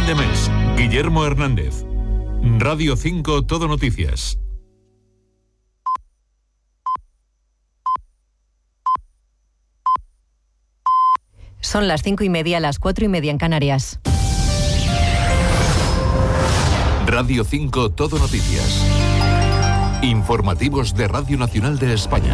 de mes, Guillermo Hernández. Radio 5 Todo Noticias. Son las 5:30, las 4:30 en Canarias. Radio 5 Todo Noticias. Informativos de Radio Nacional de España.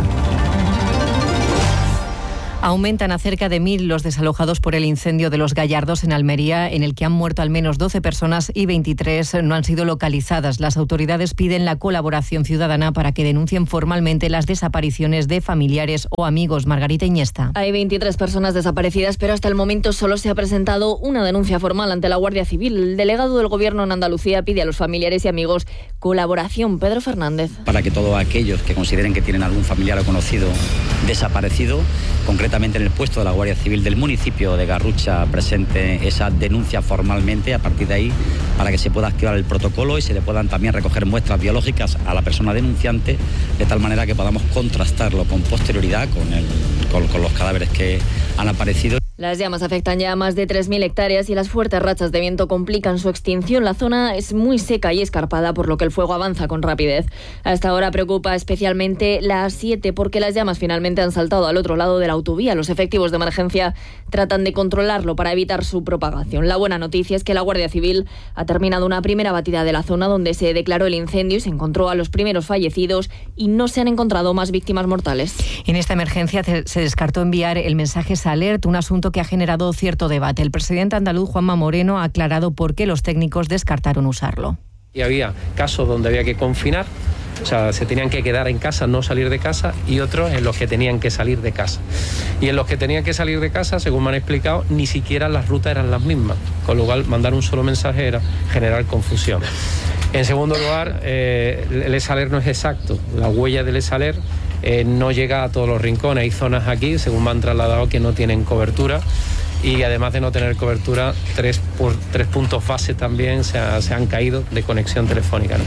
Aumentan a cerca de 1.000 los desalojados por el incendio de Los Gallardos en Almería, en el que han muerto al menos 12 personas y 23 no han sido localizadas. Las autoridades piden la colaboración ciudadana para que denuncien formalmente las desapariciones de familiares o amigos. Margarita Iniesta. Hay 23 personas desaparecidas, pero hasta el momento solo se ha presentado una denuncia formal ante la Guardia Civil. El delegado del Gobierno en Andalucía pide a los familiares y amigos colaboración. Pedro Fernández. Para que todos aquellos que consideren que tienen algún familiar o conocido desaparecido, concretamente en el puesto de la Guardia Civil del municipio de Garrucha, presente esa denuncia formalmente, a partir de ahí, para que se pueda activar el protocolo y se le puedan también recoger muestras biológicas a la persona denunciante, de tal manera que podamos contrastarlo con posterioridad con los cadáveres que han aparecido. Las llamas afectan ya a más de 3.000 hectáreas y las fuertes rachas de viento complican su extinción. La zona es muy seca y escarpada, por lo que el fuego avanza con rapidez. A esta hora preocupa especialmente la A7 porque las llamas finalmente han saltado al otro lado de la autovía. Los efectivos de emergencia tratan de controlarlo para evitar su propagación. La buena noticia es que la Guardia Civil ha terminado una primera batida de la zona donde se declaró el incendio y se encontró a los primeros fallecidos y no se han encontrado más víctimas mortales. En esta emergencia se descartó enviar el mensaje SALERT, un asunto que ha generado cierto debate. El presidente andaluz, Juanma Moreno, ha aclarado por qué los técnicos descartaron usarlo. Y había casos donde había que confinar, o sea, se tenían que quedar en casa, no salir de casa, y otros en los que tenían que salir de casa. Y en los que tenían que salir de casa, según me han explicado, ni siquiera las rutas eran las mismas, con lo cual mandar un solo mensaje era generar confusión. En segundo lugar, el ESALER no es exacto. La huella del ESALER no llega a todos los rincones. Hay zonas aquí, según me han trasladado, que no tienen cobertura. Y además de no tener cobertura, tres puntos base también se han caído de conexión telefónica, ¿no?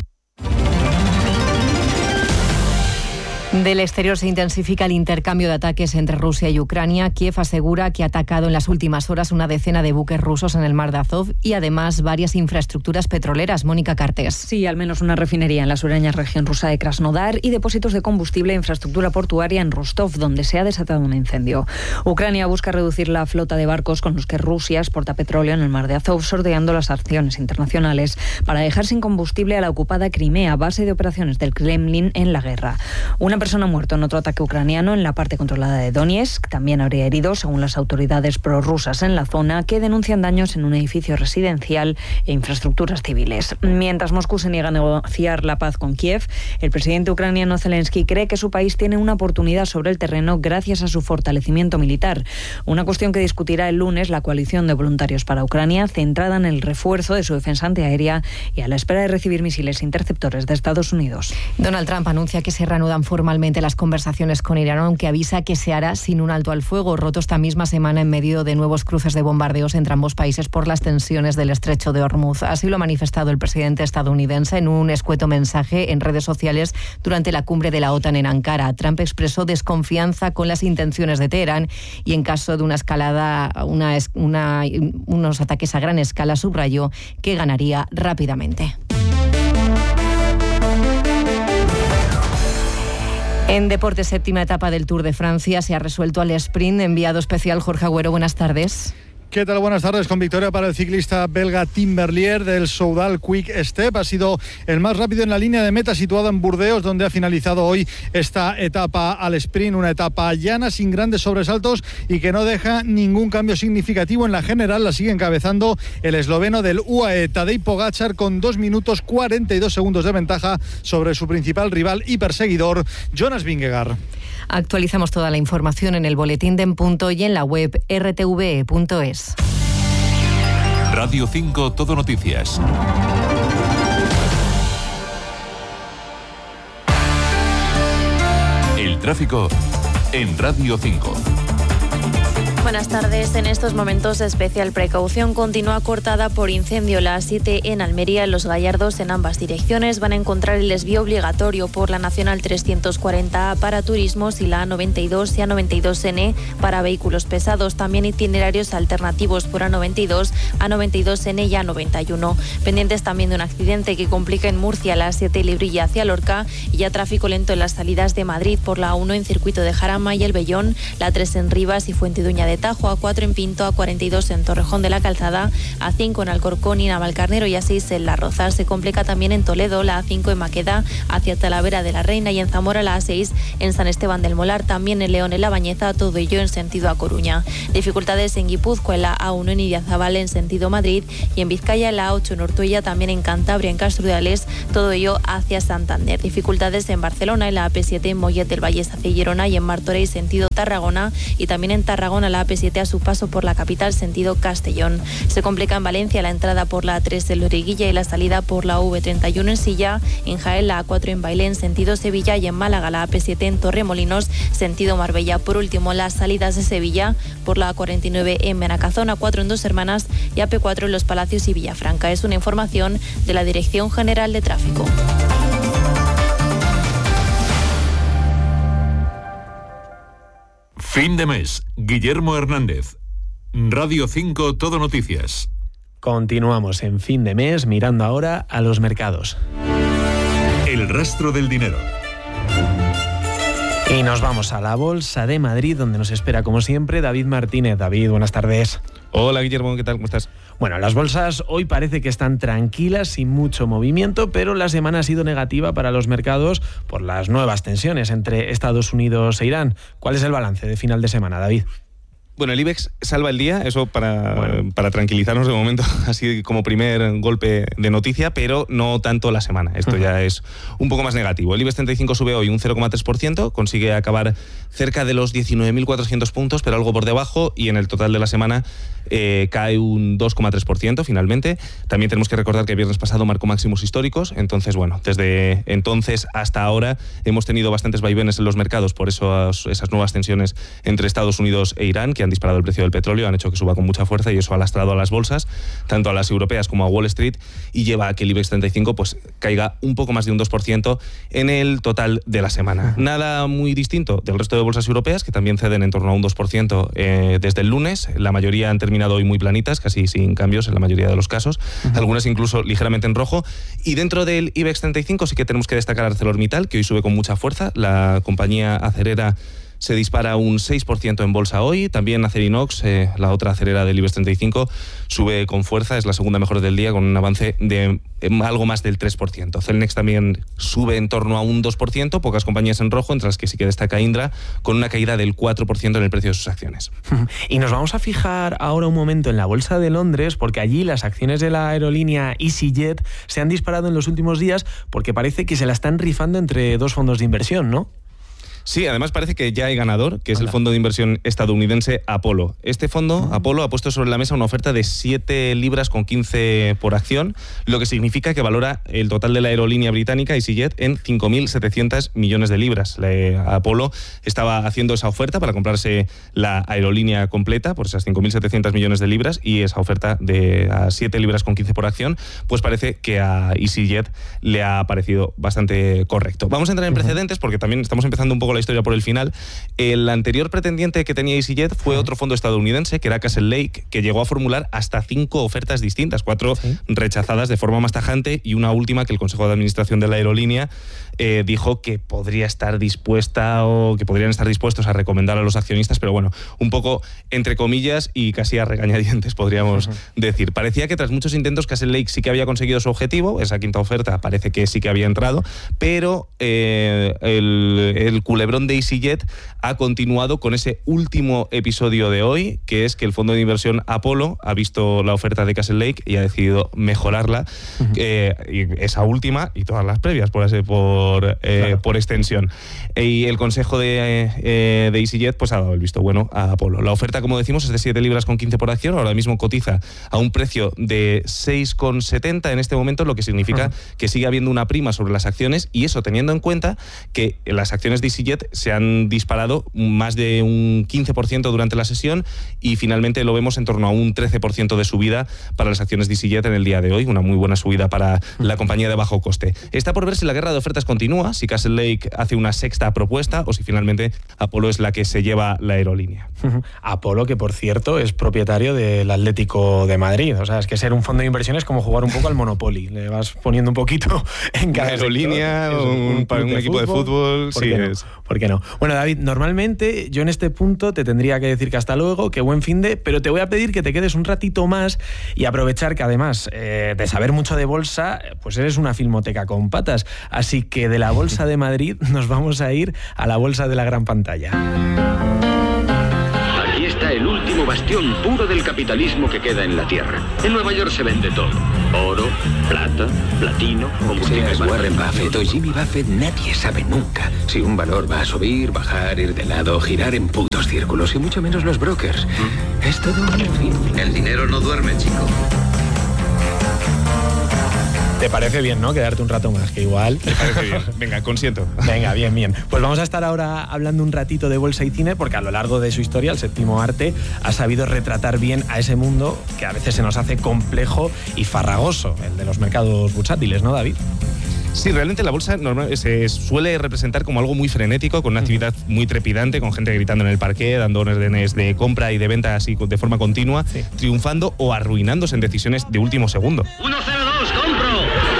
Del exterior se intensifica el intercambio de ataques entre Rusia y Ucrania. Kiev asegura que ha atacado en las últimas horas una decena de buques rusos en el mar de Azov y además varias infraestructuras petroleras. Mónica Cartés. Sí, al menos una refinería en la sureña región rusa de Krasnodar y depósitos de combustible e infraestructura portuaria en Rostov, donde se ha desatado un incendio. Ucrania busca reducir la flota de barcos con los que Rusia exporta petróleo en el mar de Azov, sorteando las sanciones internacionales para dejar sin combustible a la ocupada Crimea, base de operaciones del Kremlin en la guerra. Una persona ha muerto en otro ataque ucraniano en la parte controlada de Donetsk. También habría heridos, según las autoridades prorrusas en la zona, que denuncian daños en un edificio residencial e infraestructuras civiles. Mientras Moscú se niega a negociar la paz con Kiev, el presidente ucraniano Zelensky cree que su país tiene una oportunidad sobre el terreno gracias a su fortalecimiento militar. Una cuestión que discutirá el lunes la coalición de voluntarios para Ucrania, centrada en el refuerzo de su defensa antiaérea y a la espera de recibir misiles interceptores de Estados Unidos. Donald Trump anuncia que se reanudan formalmente las conversaciones con Irán, aunque avisa que se hará sin un alto al fuego, roto esta misma semana en medio de nuevos cruces de bombardeos entre ambos países por las tensiones del estrecho de Hormuz. Así lo ha manifestado el presidente estadounidense en un escueto mensaje en redes sociales durante la cumbre de la OTAN en Ankara. Trump expresó desconfianza con las intenciones de Teherán y en caso de una escalada, unos ataques a gran escala, subrayó que ganaría rápidamente. En deporte, séptima etapa del Tour de Francia, se ha resuelto al sprint. Enviado especial Jorge Agüero, buenas tardes. ¿Qué tal? Buenas tardes. Con victoria para el ciclista belga Tim Merlier del Soudal Quick Step. Ha sido el más rápido en la línea de meta, situado en Burdeos, donde ha finalizado hoy esta etapa al sprint. Una etapa llana, sin grandes sobresaltos y que no deja ningún cambio significativo. En la general la sigue encabezando el esloveno del UAE, Tadej Pogačar, con 2 minutos 42 segundos de ventaja sobre su principal rival y perseguidor, Jonas Vingegaard. Actualizamos toda la información en el boletín de En Punto y en la web rtve.es. Radio 5 Todo Noticias. El tráfico en Radio 5. Buenas tardes. En estos momentos especial precaución continúa cortada por incendio. La A7 en Almería, en Los Gallardos, en ambas direcciones van a encontrar el desvío obligatorio por la Nacional 340A para turismos y la A92 y A92N para vehículos pesados. También itinerarios alternativos por A92, A92N y A91. Pendientes también de un accidente que complica en Murcia la A7 Librilla hacia Lorca y ya tráfico lento en las salidas de Madrid por la A1 en Circuito de Jarama y El Vellón, la A3 en Rivas y Fuentidueña de Tajo, A4 en Pinto, A42 en Torrejón de la Calzada, A5 en Alcorcón y Navalcarnero y A6 en Las Rozas. Se complica también en Toledo, la A5 en Maqueda hacia Talavera de la Reina y en Zamora la A6 en San Esteban del Molar, también en León en La Bañeza, todo ello en sentido a Coruña. Dificultades en Guipúzcoa, en la A1 en Idiazabal en sentido Madrid y en Vizcaya en la A8 en Ortuella, también en Cantabria en Castrudeales, todo ello hacia Santander. Dificultades en Barcelona, en la AP7 en Mollet del Valle hacia Girona y en Martorell sentido Tarragona y también en Tarragona la AP7 a su paso por la capital sentido Castellón. Se complica en Valencia la entrada por la A3 en Loriguilla y la salida por la V31 en Silla, en Jaén la A4 en Bailén sentido Sevilla y en Málaga la AP7 en Torremolinos sentido Marbella. Por último, las salidas de Sevilla por la A49 en Benacazón, A4 en Dos Hermanas y AP4 en Los Palacios y Villafranca. Es una información de la Dirección General de Tráfico. Fin de mes. Guillermo Hernández. Radio 5 Todo Noticias. Continuamos en fin de mes mirando ahora a los mercados. El rastro del dinero. Y nos vamos a la Bolsa de Madrid, donde nos espera, como siempre, David Martínez. David, buenas tardes. Hola, Guillermo, ¿qué tal? ¿Cómo estás? Bueno, las bolsas hoy parece que están tranquilas, sin mucho movimiento, pero la semana ha sido negativa para los mercados por las nuevas tensiones entre Estados Unidos e Irán. ¿Cuál es el balance de final de semana, David? Bueno, el IBEX salva el día, eso para tranquilizarnos de momento, así como primer golpe de noticia, pero no tanto la semana. Esto ya es un poco más negativo. El IBEX 35 sube hoy un 0,3%, consigue acabar cerca de los 19.400 puntos, pero algo por debajo, y en el total de la semana cae un 2,3% finalmente. También tenemos que recordar que el viernes pasado marcó máximos históricos, entonces bueno, desde entonces hasta ahora hemos tenido bastantes vaivenes en los mercados por esas nuevas tensiones entre Estados Unidos e Irán, que han disparado el precio del petróleo, han hecho que suba con mucha fuerza y eso ha lastrado a las bolsas, tanto a las europeas como a Wall Street, y lleva a que el IBEX 35 pues caiga un poco más de un 2% en el total de la semana. Nada muy distinto del resto de bolsas europeas, que también ceden en torno a un 2% desde el lunes. La mayoría han terminado hoy muy planitas, casi sin cambios en la mayoría de los casos, algunas incluso ligeramente en rojo. Y dentro del IBEX 35 sí que tenemos que destacar ArcelorMittal, que hoy sube con mucha fuerza. La compañía acerera se dispara un 6% en bolsa hoy. También Acerinox, la otra acerera del IBEX 35, sube con fuerza, es la segunda mejor del día, con un avance de algo más del 3%. Celnex también sube en torno a un 2%, pocas compañías en rojo, entre las que sí que destaca Indra, con una caída del 4% en el precio de sus acciones. Y nos vamos a fijar ahora un momento en la Bolsa de Londres, porque allí las acciones de la aerolínea EasyJet se han disparado en los últimos días porque parece que se la están rifando entre dos fondos de inversión, ¿no? Sí, además parece que ya hay ganador, que es el fondo de inversión estadounidense Apollo. Este fondo, Apollo, ha puesto sobre la mesa una oferta de 7 libras con 15 por acción, lo que significa que valora el total de la aerolínea británica EasyJet en 5.700 millones de libras. Apollo estaba haciendo esa oferta para comprarse la aerolínea completa por esas 5.700 millones de libras, y esa oferta de a 7 libras con 15 por acción, pues parece que a EasyJet le ha parecido bastante correcto. Vamos a entrar en precedentes porque también estamos empezando un poco la historia por el final. El anterior pretendiente que tenía EasyJet fue otro fondo estadounidense, que era Castle Lake, que llegó a formular hasta 5 ofertas distintas, 4 rechazadas de forma más tajante y una última que el Consejo de Administración de la aerolínea dijo que podría estar dispuesta o que podrían estar dispuestos a recomendar a los accionistas, pero bueno, un poco entre comillas y casi a regañadientes, podríamos decir. Parecía que tras muchos intentos Castle Lake sí que había conseguido su objetivo, esa quinta oferta parece que sí que había entrado, pero el culebrón de EasyJet ha continuado con ese último episodio de hoy, que es que el fondo de inversión Apollo ha visto la oferta de Castle Lake y ha decidido mejorarla, y esa última y todas las previas, por extensión. Y el consejo de EasyJet pues ha dado el visto bueno a Apollo. La oferta, como decimos, es de 7 libras con 15 por acción, ahora mismo cotiza a un precio de 6,70 en este momento, lo que significa que sigue habiendo una prima sobre las acciones, y eso teniendo en cuenta que las acciones de EasyJet EasyJet se han disparado más de un 15% durante la sesión y finalmente lo vemos en torno a un 13% de subida para las acciones de EasyJet en el día de hoy, una muy buena subida para la compañía de bajo coste. Está por ver si la guerra de ofertas continúa, si Castle Lake hace una sexta propuesta o si finalmente Apolo es la que se lleva la aerolínea. Apolo, que por cierto es propietario del Atlético de Madrid. O sea, es que ser un fondo de inversión es como jugar un poco al Monopoly. Le vas poniendo un poquito en cada aerolínea, un equipo de fútbol. ¿Por qué no? ¿Por qué no? Bueno, David, normalmente yo en este punto te tendría que decir que hasta luego, que buen finde, pero te voy a pedir que te quedes un ratito más y aprovechar que además de saber mucho de bolsa, pues eres una filmoteca con patas. Así que de la Bolsa de Madrid nos vamos a ir a la Bolsa de la Gran Pantalla. Aquí está el último bastión puro del capitalismo que queda en la Tierra. En Nueva York se vende todo. Oro, plata, platino, combustible. Seas Warren Buffett o Jimmy Buffett, nadie sabe nunca si un valor va a subir, bajar, ir de lado, girar en putos círculos, y mucho menos los brokers. Es todo un fin. El dinero no duerme, chico. ¿Te parece bien, no? Quedarte un rato más, que igual... Me parece bien. Venga, consiento. Venga, bien, bien. Pues vamos a estar ahora hablando un ratito de bolsa y cine, porque a lo largo de su historia, el séptimo arte ha sabido retratar bien a ese mundo que a veces se nos hace complejo y farragoso, el de los mercados bursátiles, ¿no, David? Sí, realmente la bolsa se suele representar como algo muy frenético, con una actividad muy trepidante, con gente gritando en el parqué, dando órdenes de compra y de venta así de forma continua, triunfando o arruinándose en decisiones de último segundo. 102, compro.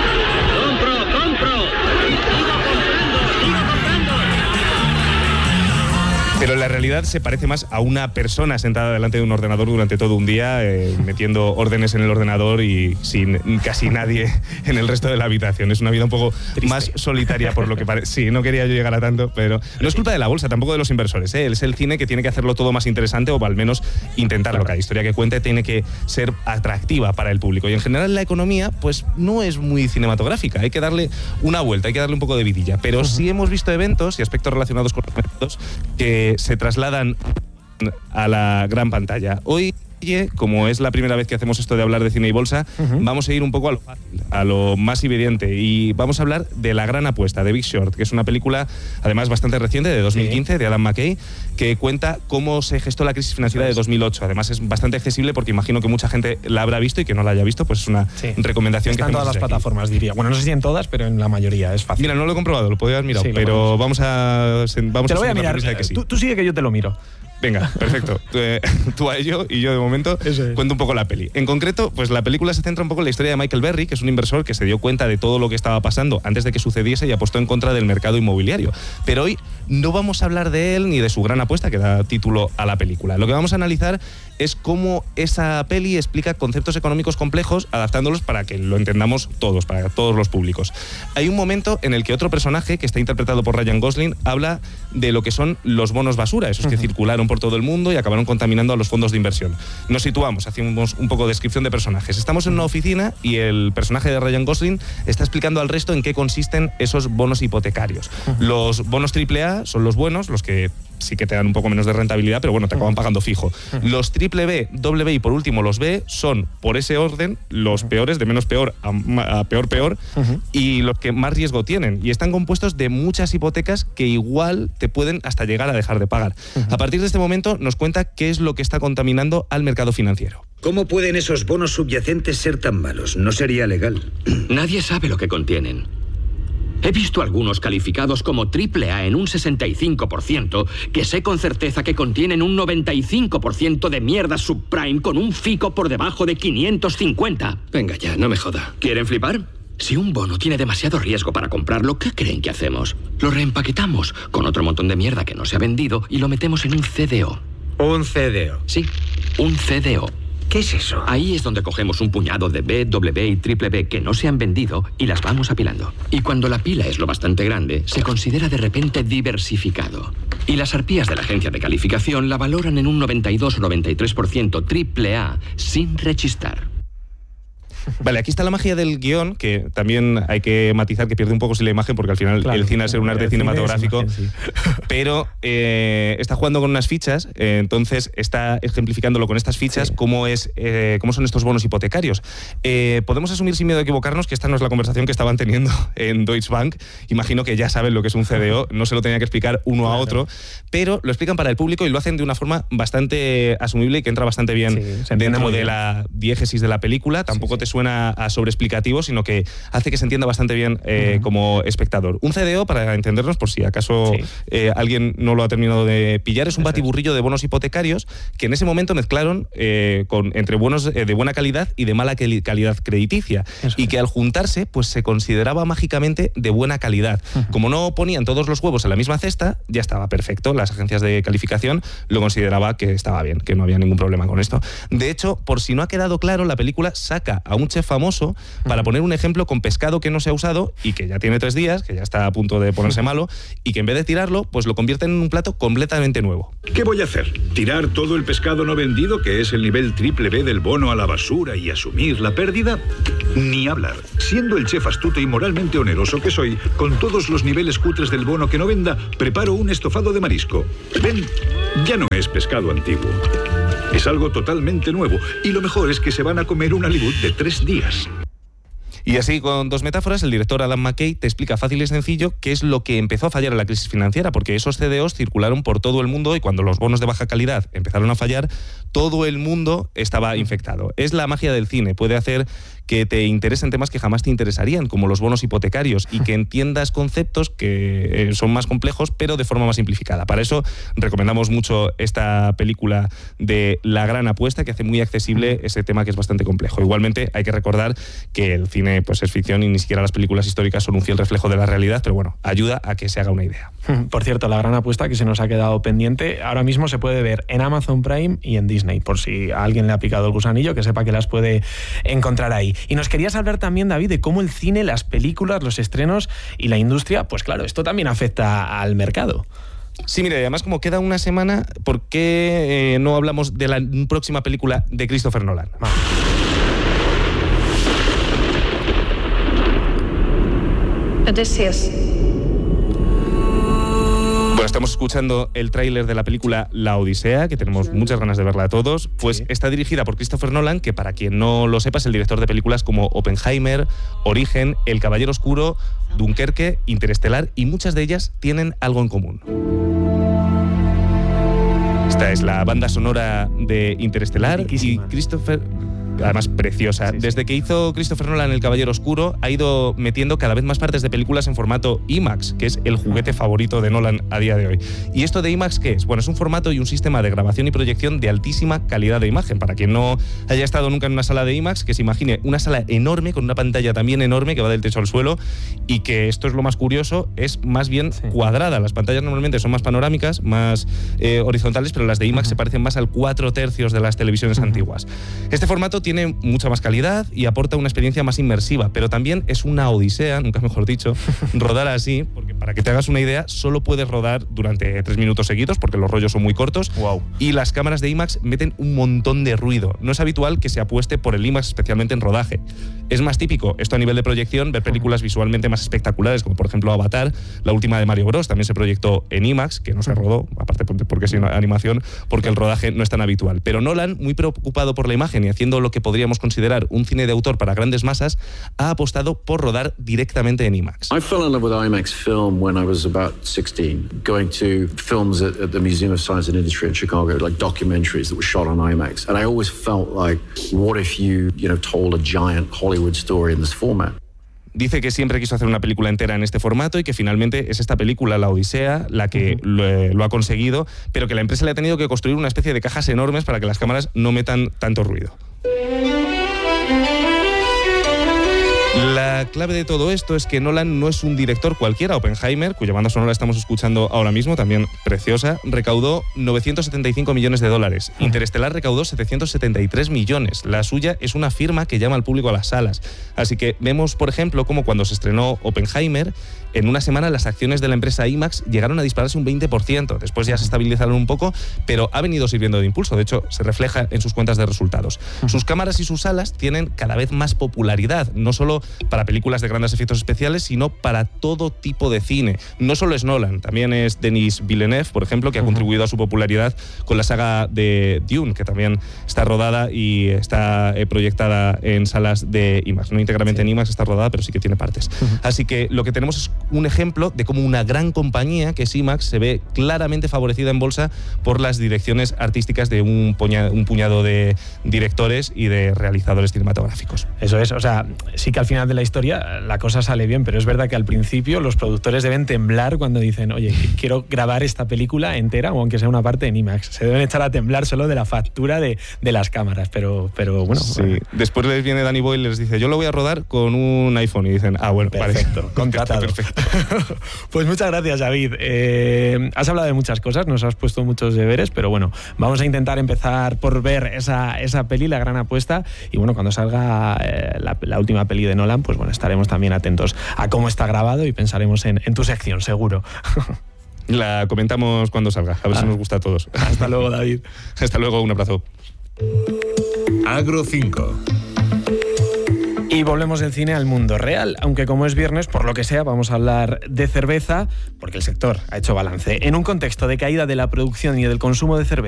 Pero la realidad se parece más a una persona sentada delante de un ordenador durante todo un día, metiendo órdenes en el ordenador y sin casi nadie en el resto de la habitación. Es una vida un poco triste, más solitaria, por lo que parece. Sí, no quería yo llegar a tanto, pero no es culpa de la bolsa, tampoco de los inversores. Es el cine que tiene que hacerlo todo más interesante, o al menos intentarlo. Cada historia que cuente tiene que ser atractiva para el público. Y en general la economía pues no es muy cinematográfica. Hay que darle una vuelta, hay que darle un poco de vidilla. Pero sí hemos visto eventos y aspectos relacionados con los mercados que se trasladan a la gran pantalla. Hoy, como es la primera vez que hacemos esto de hablar de cine y bolsa, vamos a ir un poco a lo fácil, a lo más evidente, y vamos a hablar de La Gran Apuesta, de Big Short, que es una película además bastante reciente, de 2015, de Adam McKay, que cuenta cómo se gestó la crisis financiera de 2008. Además es bastante accesible porque imagino que mucha gente la habrá visto, y que no la haya visto pues es una recomendación. Está que en todas las plataformas, diría. Bueno, no sé si en todas, pero en la mayoría es fácil. Mira, no lo he comprobado, lo podía haber mirado, pero vamos te lo voy a mirar. Que sí. Tú sigue que yo te lo miro. Venga, perfecto. Tú a ello y yo de momento cuento un poco la peli. En concreto, pues la película se centra un poco en la historia de Michael Berry, que es un inversor que se dio cuenta de todo lo que estaba pasando antes de que sucediese y apostó en contra del mercado inmobiliario. Pero hoy no vamos a hablar de él ni de su gran apuesta, que da título a la película. Lo que vamos a analizar es cómo esa peli explica conceptos económicos complejos, adaptándolos para que lo entendamos todos, para todos los públicos. Hay un momento en el que otro personaje, que está interpretado por Ryan Gosling, habla de lo que son los bonos basura, esos que circularon por todo el mundo y acabaron contaminando a los fondos de inversión. Nos situamos, hacemos un poco de descripción de personajes. Estamos en una oficina y el personaje de Ryan Gosling está explicando al resto en qué consisten esos bonos hipotecarios. Los bonos AAA son los buenos, los que sí que te dan un poco menos de rentabilidad, pero bueno, te acaban pagando fijo. Los BBB, B y por último los B son, por ese orden, los peores, de menos peor a peor, y los que más riesgo tienen. Y están compuestos de muchas hipotecas que igual te pueden hasta llegar a dejar de pagar. A partir de este momento nos cuenta qué es lo que está contaminando al mercado financiero. ¿Cómo pueden esos bonos subyacentes ser tan malos? No sería legal. Nadie sabe lo que contienen. He visto algunos calificados como AAA en un 65%, que sé con certeza que contienen un 95% de mierda subprime con un FICO por debajo de 550. Venga ya, no me joda. ¿Quieren flipar? Si un bono tiene demasiado riesgo para comprarlo, ¿qué creen que hacemos? Lo reempaquetamos con otro montón de mierda que no se ha vendido y lo metemos en un CDO. ¿Un CDO? Sí, un CDO. ¿Qué es eso? Ahí es donde cogemos un puñado de B, W y BBB que no se han vendido y las vamos apilando. Y cuando la pila es lo bastante grande, se considera de repente diversificado. Y las arpías de la agencia de calificación la valoran en un 92 o 93% AAA sin rechistar. Vale, aquí está la magia del guión, que también hay que matizar que pierde un poco si la imagen, porque al final el cine al ser un arte cinematográfico, pero está jugando con unas fichas, entonces está ejemplificándolo con estas fichas, cómo son estos bonos hipotecarios. Podemos asumir sin miedo a equivocarnos que esta no es la conversación que estaban teniendo en Deutsche Bank. Imagino que ya saben lo que es un CDO, no se lo tenía que explicar uno a otro, pero lo explican para el público y lo hacen de una forma bastante asumible y que entra bastante bien dentro de la diégesis de la película. Tampoco te suena a sobreexplicativo, sino que hace que se entienda bastante bien como espectador. Un CDO, para entendernos, por si acaso alguien no lo ha terminado de pillar, es un batiburrillo de bonos hipotecarios que en ese momento mezclaron entre bonos de buena calidad y de mala calidad crediticia, y que al juntarse pues se consideraba mágicamente de buena calidad. Como no ponían todos los huevos en la misma cesta, ya estaba perfecto. Las agencias de calificación lo consideraba que estaba bien, que no había ningún problema con esto. De hecho, por si no ha quedado claro, la película saca a un chef famoso para poner un ejemplo con pescado que no se ha usado y que ya tiene 3 días, que ya está a punto de ponerse malo, y que en vez de tirarlo, pues lo convierte en un plato completamente nuevo. ¿Qué voy a hacer? ¿Tirar todo el pescado no vendido, que es el nivel triple B del bono, a la basura y asumir la pérdida? Ni hablar. Siendo el chef astuto y moralmente oneroso que soy, con todos los niveles cutres del bono que no venda, preparo un estofado de marisco. Ven, ya no es pescado antiguo. Es algo totalmente nuevo, y lo mejor es que se van a comer un halibut de 3 días. Y así, con 2 metáforas, el director Adam McKay te explica fácil y sencillo qué es lo que empezó a fallar en la crisis financiera, porque esos CDOs circularon por todo el mundo y cuando los bonos de baja calidad empezaron a fallar, todo el mundo estaba infectado. Es la magia del cine, puede hacer que te interesen temas que jamás te interesarían, como los bonos hipotecarios, y que entiendas conceptos que son más complejos, pero de forma más simplificada. Para eso recomendamos mucho esta película de La Gran Apuesta, que hace muy accesible ese tema que es bastante complejo. Igualmente, hay que recordar que el cine pues es ficción y ni siquiera las películas históricas son un fiel reflejo de la realidad, pero bueno, ayuda a que se haga una idea. Por cierto, La Gran Apuesta, que se nos ha quedado pendiente, ahora mismo se puede ver en Amazon Prime y en Disney, por si a alguien le ha picado el gusanillo, que sepa que las puede encontrar ahí. Y nos querías hablar también, David, de cómo el cine, las películas, los estrenos y la industria, pues claro, esto también afecta al mercado. Sí, mira, y además como queda una semana, ¿por qué no hablamos de la próxima película de Christopher Nolan? Odysseus. Bueno, estamos escuchando el tráiler de la película La Odisea, que tenemos muchas ganas de verla todos. Pues está dirigida por Christopher Nolan, que para quien no lo sepa es el director de películas como Oppenheimer, Origen, El Caballero Oscuro, Dunkerque, Interestelar, y muchas de ellas tienen algo en común. Esta es la banda sonora de Interestelar y Christopher... Además, preciosa. Desde que hizo Christopher Nolan El Caballero Oscuro, ha ido metiendo cada vez más partes de películas en formato IMAX, que es el juguete favorito de Nolan a día de hoy. ¿Y esto de IMAX qué es? Bueno, es un formato y un sistema de grabación y proyección de altísima calidad de imagen. Para quien no haya estado nunca en una sala de IMAX, que se imagine una sala enorme, con una pantalla también enorme que va del techo al suelo, y que esto es lo más curioso, es más bien cuadrada. Las pantallas normalmente son más panorámicas, más horizontales, pero las de IMAX se parecen más al 4/3 de las televisiones antiguas. Este formato tiene mucha más calidad y aporta una experiencia más inmersiva, pero también es una odisea, nunca mejor dicho, rodar así, porque para que te hagas una idea, solo puedes rodar durante 3 minutos seguidos, porque los rollos son muy cortos, y las cámaras de IMAX meten un montón de ruido. No es habitual que se apueste por el IMAX, especialmente en rodaje. Es más típico, esto a nivel de proyección, ver películas visualmente más espectaculares, como por ejemplo Avatar, la última de Mario Bros, también se proyectó en IMAX, que no se rodó, aparte porque es una animación, porque el rodaje no es tan habitual. Pero Nolan, muy preocupado por la imagen y haciendo lo que podríamos considerar un cine de autor para grandes masas, ha apostado por rodar directamente en IMAX. I fell in love with IMAX film when I was about 16, going to films at the Museum of Science and Industry in Chicago, like documentaries that were shot on IMAX. And I always felt like, what if you told a giant Hollywood story in this format? Dice que siempre quiso hacer una película entera en este formato y que finalmente es esta película, La Odisea, la que lo ha conseguido, pero que la empresa le ha tenido que construir una especie de cajas enormes para que las cámaras no metan tanto ruido. La la clave de todo esto es que Nolan no es un director cualquiera. Oppenheimer, cuya banda sonora estamos escuchando ahora mismo, también preciosa, recaudó 975 millones de dólares. Interestelar recaudó 773 millones. La suya es una firma que llama al público a las salas. Así que vemos, por ejemplo, cómo cuando se estrenó Oppenheimer, en una semana las acciones de la empresa IMAX llegaron a dispararse un 20%. Después ya se estabilizaron un poco, pero ha venido sirviendo de impulso. De hecho, se refleja en sus cuentas de resultados. Sus cámaras y sus salas tienen cada vez más popularidad, no solo para películas de grandes efectos especiales, sino para todo tipo de cine. No solo es Nolan, también es Denis Villeneuve, por ejemplo, que ha contribuido a su popularidad con la saga de Dune, que también está rodada y está proyectada en salas de IMAX. No íntegramente en IMAX está rodada, pero sí que tiene partes. Así que lo que tenemos es un ejemplo de cómo una gran compañía, que es IMAX, se ve claramente favorecida en bolsa por las direcciones artísticas de un puñado de directores y de realizadores cinematográficos. Eso es, o sea, sí que al final de la historia la cosa sale bien, pero es verdad que al principio los productores deben temblar cuando dicen, oye, quiero grabar esta película entera o aunque sea una parte en IMAX. Se deben echar a temblar solo de la factura de las cámaras, pero bueno. Sí. Después les viene Danny Boyle y les dice, yo lo voy a rodar con un iPhone, y dicen, bueno, perfecto, vale. Contratado. Perfecto. Pues muchas gracias, David. Has hablado de muchas cosas, nos has puesto muchos deberes, pero bueno, vamos a intentar empezar por ver esa peli, La Gran Apuesta, y bueno, cuando salga la última peli de Nolan, pues bueno, estaremos también atentos a cómo está grabado y pensaremos en tu sección, seguro. La comentamos cuando salga, a ver si nos gusta a todos. Hasta luego, David. Hasta luego, un abrazo. Agro 5. Y volvemos del cine al mundo real, aunque como es viernes, por lo que sea, vamos a hablar de cerveza, porque el sector ha hecho balance. En un contexto de caída de la producción y del consumo de cerveza